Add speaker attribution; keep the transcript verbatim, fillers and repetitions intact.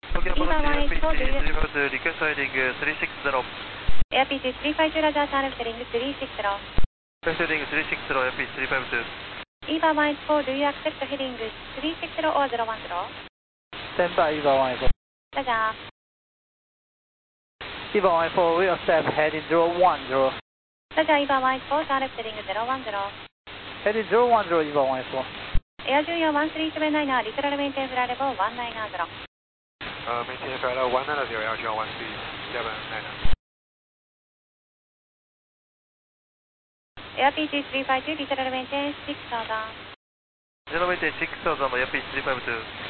Speaker 1: Tokyo Apollo
Speaker 2: Viva
Speaker 1: Air Pitch
Speaker 2: one eight four,
Speaker 1: three five two, request heading three six zero.
Speaker 2: Air pitch three five two, Roger, turn left heading three six zero.
Speaker 1: Request heading three six zero, Air pitch three five two.
Speaker 2: Viva one eight four, do you accept heading three six zero or zero one zero?
Speaker 3: Stand by, Viva one eight four.
Speaker 2: Roger.
Speaker 3: Viva one eight four, we accept heading zero one zero.
Speaker 2: Roger, Viva one eight four, turn left heading zero one zero.
Speaker 3: Heading zero one zero, Viva one eight four.
Speaker 2: Air Junior one three seven nine, literal maintain flight level one nine zero.
Speaker 1: Uh, maintain flight level one nine zero, Air Junior one three seven nine.
Speaker 2: Air pitch three five two, literal maintain six thousand.
Speaker 1: Literal maintain six thousand, Air pitch three five two.